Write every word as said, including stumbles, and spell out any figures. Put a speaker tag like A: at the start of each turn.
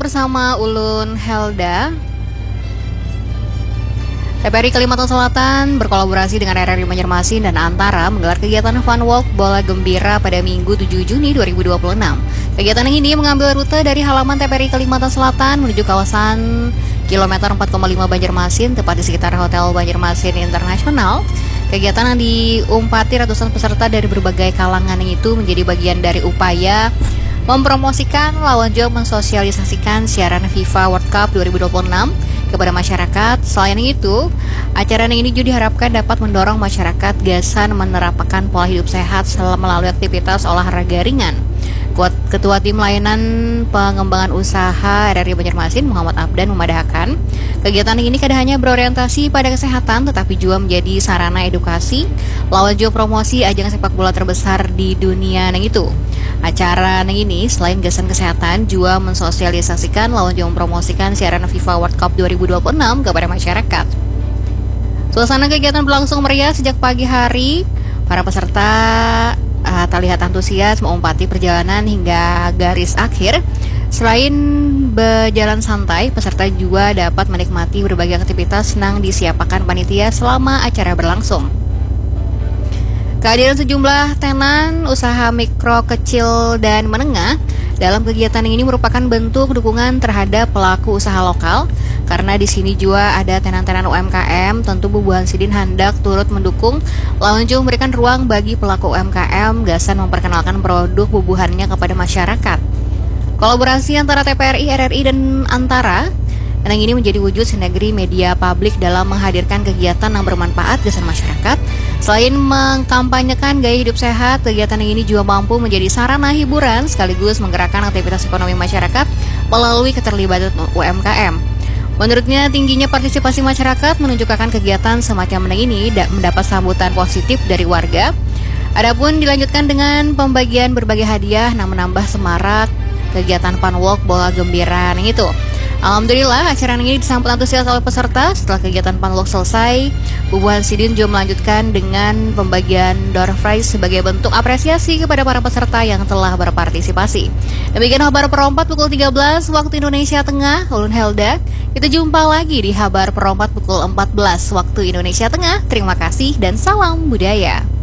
A: bersama Ulun Helda. T P R I Kalimantan Selatan berkolaborasi dengan R R I Banjarmasin dan Antara menggelar kegiatan Fun Walk Bola Gembira pada Minggu tujuh Juni dua ribu dua puluh enam. Kegiatan ini mengambil rute dari halaman T P R I Kalimantan Selatan menuju kawasan kilometer empat koma lima Banjarmasin, tepat di sekitar Hotel Banjarmasin Internasional. Kegiatan yang diumpati ratusan peserta dari berbagai kalangan itu menjadi bagian dari upaya mempromosikan lawan jauh mensosialisasikan siaran FIFA World Cup dua ribu dua puluh enam kepada masyarakat. Selain itu, acara ini juga diharapkan dapat mendorong masyarakat gasan menerapkan pola hidup sehat melalui aktivitas olahraga ringan. Ketua Tim Layanan Pengembangan Usaha R R I Banjarmasin, Muhammad Abdan, memadahkan kegiatan ini tidak hanya berorientasi pada kesehatan, tetapi juga menjadi sarana edukasi lawan jauh promosi ajang sepak bola terbesar di dunia yang itu. Acara ini selain gasan kesehatan juga mensosialisasikan lawan jauh mempromosikan siaran FIFA World Cup dua ribu dua puluh enam kepada masyarakat. Suasana kegiatan berlangsung meriah sejak pagi hari. Para peserta uh, terlihat antusias mengumpati perjalanan hingga garis akhir. Selain berjalan santai, peserta juga dapat menikmati berbagai aktivitas yang disiapkan panitia selama acara berlangsung. Kehadiran sejumlah tenan usaha mikro, kecil, dan menengah dalam kegiatan ini merupakan bentuk dukungan terhadap pelaku usaha lokal, karena di sini juga ada tenan-tenan U M K M. Tentu Bubuhan Sidin hendak turut mendukung lawan jauh memberikan ruang bagi pelaku U M K M gasan memperkenalkan produk bubuhannya kepada masyarakat. Kolaborasi antara T P R I, R R I, dan Antara yang ini menjadi wujud sinergi media publik dalam menghadirkan kegiatan yang bermanfaat gasan masyarakat. Selain mengkampanyekan gaya hidup sehat, kegiatan ini juga mampu menjadi sarana hiburan sekaligus menggerakkan aktivitas ekonomi masyarakat melalui keterlibatan U M K M. Menurutnya, tingginya partisipasi masyarakat menunjukkan kegiatan semacam ini mendapat sambutan positif dari warga. Adapun dilanjutkan dengan pembagian berbagai hadiah yang menambah semarak kegiatan Fun Walk Bola Gembira itu. Alhamdulillah, acara ini disambut antusias oleh peserta. Setelah kegiatan Fun Walk selesai, Bubuhan Sidin juga melanjutkan dengan pembagian door prize sebagai bentuk apresiasi kepada para peserta yang telah berpartisipasi. Demikian kabar perempat pukul tiga belas waktu Indonesia Tengah, Ulun Helda. Kita jumpa lagi di kabar perempat pukul empat belas waktu Indonesia Tengah. Terima kasih dan salam budaya.